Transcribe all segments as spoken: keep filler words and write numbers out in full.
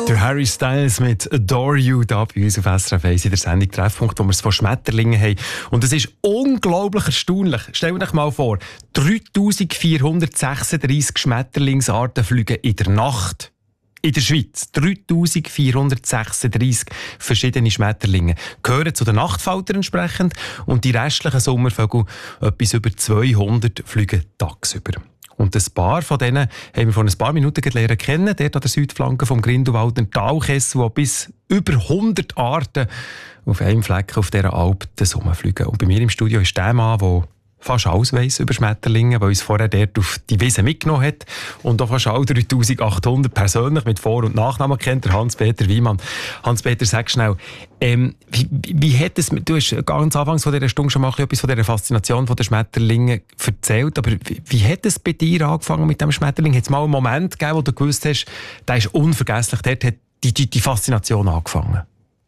Der Harry Styles mit «Adore You» da bei uns auf S R F eins in der Sendung «Treffpunkt», wo wir es von Schmetterlingen haben. Und es ist unglaublich erstaunlich. Stellt euch mal vor, dreitausendvierhundertsechsunddreissig Schmetterlingsarten fliegen in der Nacht. In der Schweiz. dreitausendvierhundertsechsunddreissig verschiedene Schmetterlinge gehören zu den Nachtfaltern entsprechend und die restlichen Sommervögel, etwas über zweihundert, fliegen tagsüber. Und ein paar von denen haben wir vor ein paar Minuten gelernt kennen, dort an der Südflanke vom Grindelwalder Talkessel, wo bis über hundert Arten auf einem Fleck auf dieser Alp fliegen. Und bei mir im Studio ist der Mann, der fast alles weiss über Schmetterlinge, der uns vorher dort auf die Wiese mitgenommen hat und auch fast alle dreitausendachthundert persönlich mit Vor- und Nachnamen kennt, der Hans-Peter Wiemann. Hans-Peter, sag schnell, ähm, wie, wie hat es, du hast ganz anfangs von dieser Stunde schon mal etwas von dieser Faszination der Schmetterlinge erzählt, aber wie, wie hat es bei dir angefangen mit dem Schmetterling? Hat es mal einen Moment gegeben, wo du gewusst hast, der ist unvergesslich, dort hat die, die, die Faszination angefangen?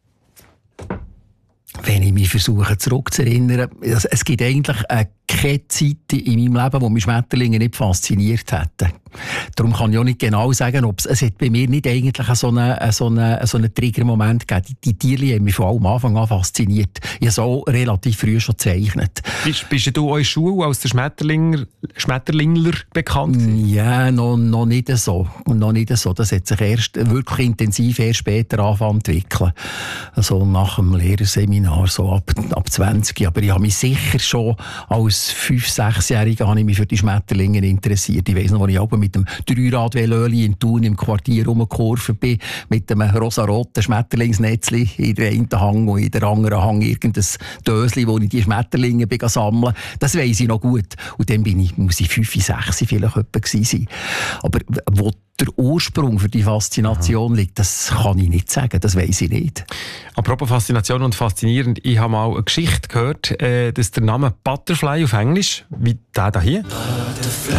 Wenn ich mich versuche zurückzuerinnern, es, es gibt eigentlich äh, keine Zeit in meinem Leben, wo mich Schmetterlinge nicht fasziniert hätten. Darum kann ich auch nicht genau sagen, ob es, es hat bei mir nicht eigentlich so einen, so einen, so einen Triggermoment gegeben. Die, die Tiere haben mich von allem Anfang an fasziniert. Ich habe so relativ früh schon gezeichnet. Bist, bist du auch in der Schule als der Schmetterlinger, Schmetterlingler bekannt? Ja, noch, noch nicht so. Noch nicht so. Das hat sich erst wirklich intensiv erst später angefangen zu entwickeln. Also nach dem Lehrerseminar, so ab, ab zwanzig. Aber ich habe mich sicher schon als fünf-, sechsjähriger habe ich mich für die Schmetterlinge interessiert. Ich weiss noch, als ich mit dem Dreirad-Velöli in Thun im Quartier rumgekurvt bin, mit einem rosaroten Schmetterlingsnetzli in der einen Hang und in der anderen Hang irgendein Dösli, wo ich die Schmetterlinge sammeln. Das weiss ich noch gut. Und dann bin ich, muss ich fünf, sechs vielleicht etwa gewesen sein. Aber wo der Ursprung für die Faszination liegt, das kann ich nicht sagen, das weiss ich nicht. Apropos Faszination und faszinierend, ich habe mal eine Geschichte gehört, äh, dass der Name Butterfly auf Englisch, wie der hier, Butterfly.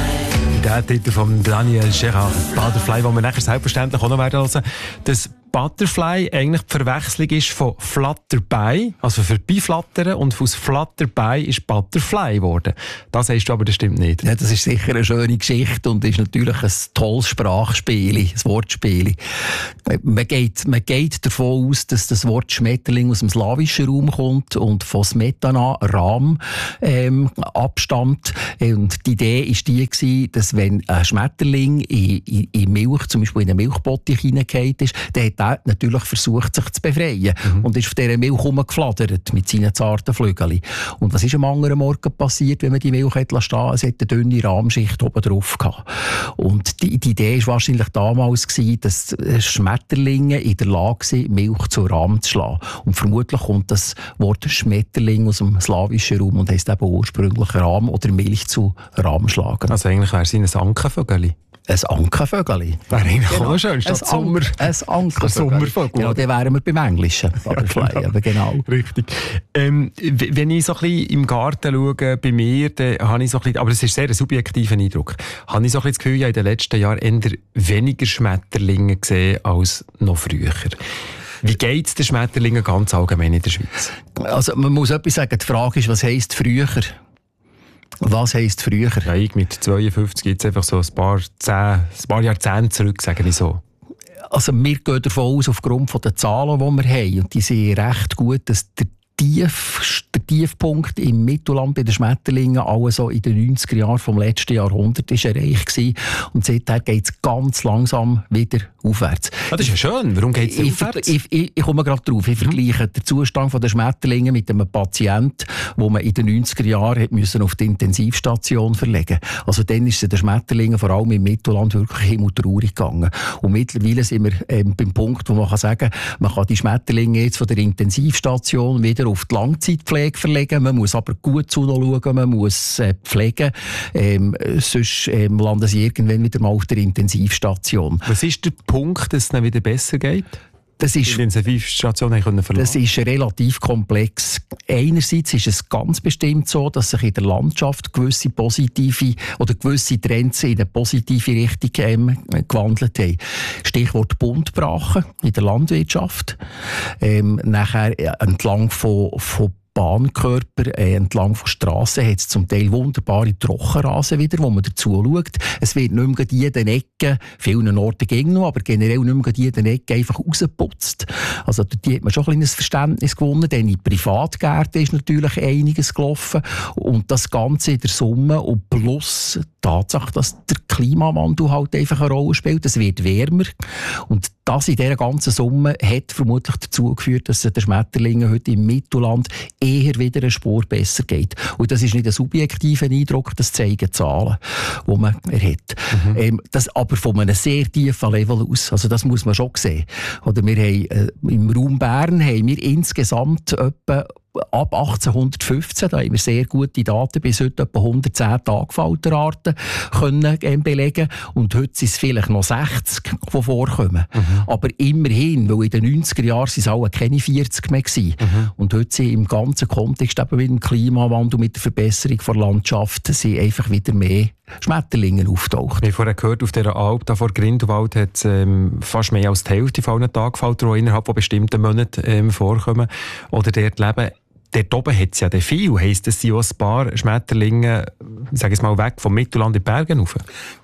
Der Titel von Daniel Gerard, Butterfly, den wir nachher selbstverständlich auch noch werden hören, dass Butterfly eigentlich die Verwechslung ist von Flutterby, also vorbeiflattern, und aus Flutterby ist Butterfly geworden. Das sagst du aber, das stimmt nicht. Ja, das ist sicher eine schöne Geschichte und ist natürlich ein tolles Sprachspiel, ein Wortspiel. Man geht, man geht davon aus, dass das Wort Schmetterling aus dem slawischen Raum kommt und von Smetana, Rahm, ähm, abstammt. Und die Idee war die gewesen, dass wenn ein Schmetterling in, in, in Milch, zum Beispiel in eine Milchbottich hineingefallen ist, dann hat er natürlich versucht, sich zu befreien. Mhm. Und ist auf dieser Milch herumgeflattert mit seinen zarten Flügeln. Und was ist am anderen Morgen passiert, wenn man die Milch hat stehen? Es hat eine dünne Rahmschicht oben drauf gehabt. Und die, die Idee war wahrscheinlich damals gewesen, dass Schmetterlinge in der Lage sind, Milch zu Rahm zu schlagen. Und vermutlich kommt das Wort Schmetterling aus dem slawischen Raum und heisst eben ursprünglich Rahm oder Milch zu Rahm schlagen. Also eigentlich wäre es ein Ankenvögel. Ein Ankenvögel. Wäre eigentlich genau. Auch schön, statt Sommer. Ein Ankenvögel. Genau, dann wären wir beim Englischen. Butterfly, ja, genau. genau. Richtig. Ähm, wenn ich so ein bisschen im Garten schaue, bei mir, dann habe ich so ein bisschen, aber es ist sehr ein subjektiver Eindruck, habe ich so ein bisschen das Gefühl, ich habe in den letzten Jahren eher weniger Schmetterlinge gesehen als noch früher. Wie geht es den Schmetterlingen ganz allgemein in der Schweiz? Also man muss etwas sagen, die Frage ist, was heisst früher? Was heisst früher? Ja, ich mit zweiundfünfzig gibt es einfach so ein paar, zehn, ein paar Jahrzehnte zurück, sage ich so. Also wir gehen davon aus, aufgrund der Zahlen, die wir haben, und die sind recht gut, dass der Tief, der Tiefpunkt im Mittelland bei den Schmetterlingen also in den neunziger Jahren vom letzten Jahrhundert ist erreicht gewesen. Und seither geht es ganz langsam wieder aufwärts. Ah, das ist ja schön. Warum geht es aufwärts? Ich, ich, ich komme gerade drauf. Ich mhm. vergleiche den Zustand der Schmetterlinge mit einem Patienten, den man in den neunziger Jahren hat müssen auf die Intensivstation verlegen musste. Also dann ist es den Schmetterlingen vor allem im Mittelland wirklich himmeltraurig gegangen. Und mittlerweile sind wir ähm, beim Punkt, wo man kann sagen, man kann die Schmetterlinge jetzt von der Intensivstation wieder auf die Langzeitpflege verlegen. Man muss aber gut zuschauen, man muss äh, pflegen. Ähm, sonst ähm, landen sie irgendwann wieder mal auf der Intensivstation. Was ist der Punkt, dass es dann wieder besser geht? Das ist, die Intensivstation haben das ist relativ komplex. Einerseits ist es ganz bestimmt so, dass sich in der Landschaft gewisse positive oder gewisse Trends in eine positive Richtung ähm, gewandelt haben. Stichwort Buntbrachen in der Landwirtschaft. Ähm, nachher entlang von, von Bahnkörper äh, entlang von Strassen hat es zum Teil wunderbare Trockenrasen wieder, wo man dazu schaut. Es wird nicht mehr in jeden Ecken, vielen Orten ging noch, aber generell nicht mehr in jeden Ecken einfach rausgeputzt. Also dort hat man schon ein kleines Verständnis gewonnen, denn in Privatgärten ist natürlich einiges gelaufen und das Ganze in der Summe und plus die Tatsache, dass der Klimawandel halt einfach eine Rolle spielt. Es wird wärmer und das in dieser ganzen Summe hat vermutlich dazu geführt, dass es den Schmetterlingen heute im Mittelland eher wieder eine Spur besser geht. Und das ist nicht ein subjektiver Eindruck, das zeigen Zahlen, die man hat. Mhm. Ähm, das aber von einem sehr tiefen Level aus. Also das muss man schon sehen. Oder wir haben, äh, im Raum Bern haben wir insgesamt etwa ab achtzehnhundertfünfzehn, da haben wir sehr gute Daten, bis heute etwa hundertzehn Tagfalterarten können ähm, belegen. Und heute sind es vielleicht noch sechzig, die vorkommen. Mhm. Aber immerhin, weil in den neunziger Jahren sind es alle keine vierzig mehr gewesen. Mhm. Und heute sind im ganzen Kontext eben mit dem Klimawandel, mit der Verbesserung der Landschaft, sind einfach wieder mehr Schmetterlinge auftaucht. Wir haben vorhin gehört, auf dieser Alp da vor Grindelwald hat es ähm, fast mehr als die Hälfte von allen Tagfalter, die innerhalb von bestimmten Monaten ähm, vorkommen oder dort leben. Dort oben hat es ja viel. Heisst, es sind auch ein paar Schmetterlinge, sage ich mal, weg vom Mittelland in die Berge rauf?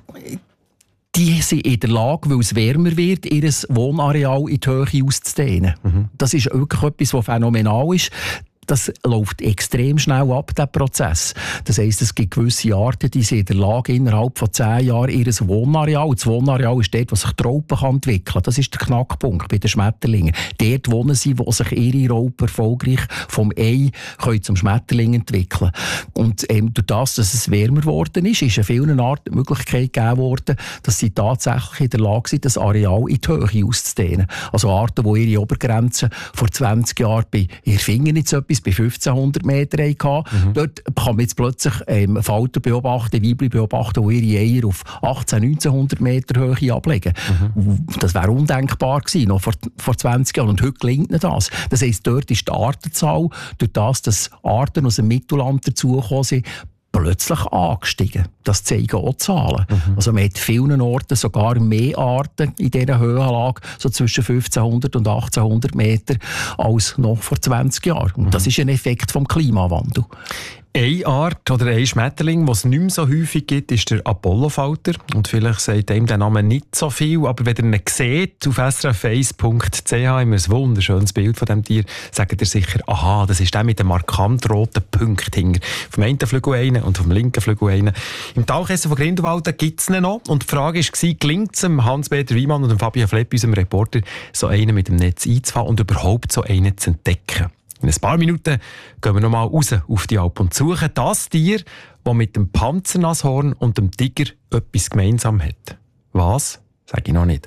Die sind in der Lage, weil es wärmer wird, ihr Wohnareal in die Höhe auszudehnen. Mhm. Das ist wirklich etwas, was phänomenal ist. Das läuft extrem schnell ab, der Prozess. Das heisst, es gibt gewisse Arten, die sind in der Lage, innerhalb von zehn Jahren ihr Wohnareal, das Wohnareal ist dort, wo sich die Raupe entwickeln kann. Das ist der Knackpunkt bei den Schmetterlingen. Dort wohnen sie, wo sich ihre Raupen erfolgreich vom Ei können zum Schmetterling entwickeln. Und ähm, durch das, dass es wärmer geworden ist, ist in vielen Arten die Möglichkeit gegeben worden, dass sie tatsächlich in der Lage sind, das Areal in die Höhe auszudehnen. Also Arten, die ihre Obergrenze vor zwanzig Jahren bei ihr Finger nicht so etwas bei fünfzehnhundert Meter hatten. Mhm. Dort kann man jetzt plötzlich ähm, Falter beobachten, Weibchen beobachten, die ihre Eier auf achtzehnhundert, neunzehnhundert Meter Höhe ablegen. Mhm. Das wäre undenkbar gewesen, noch vor, vor zwanzig Jahren. Und heute gelingt nicht das. Das heisst, dort ist die Artenzahl, durch das, dass Arten aus dem Mittelland dazugekommen sind, plötzlich angestiegen. Das zeigen auch Zahlen. Mhm. Also man hat an vielen Orten sogar mehr Arten in dieser Höhenlage, so zwischen fünfzehnhundert und achtzehnhundert Meter, als noch vor zwanzig Jahren. Und mhm. das ist ein Effekt vom Klimawandel. Eine Art oder ein Schmetterling, den es nicht mehr so häufig gibt, ist der Apollofalter. Und vielleicht sagt ihm der Name nicht so viel, aber wenn ihr ihn seht, auf s r f eins punkt c h haben wir ein wunderschönes Bild von diesem Tier, sagt ihr sicher, aha, das ist der mit dem markant roten Punkt hinter. Vom einen Flügel einen und vom linken Flügel einen. Im Talkessel von Grindelwald gibt es ihn noch. Und die Frage war, gelingt es dem Hans-Peter Wiemann und dem Fabian Flepp, unserem Reporter, so einen mit dem Netz einzufangen und überhaupt so einen zu entdecken? In ein paar Minuten gehen wir nochmal raus auf die Alp und suchen das Tier, das mit dem Panzernashorn und dem Tiger etwas gemeinsam hat. Was? Sage ich noch nicht.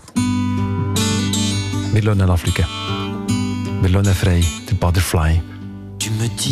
Wir lassen ihn fliegen. Wir lassen ihn frei, der Butterfly.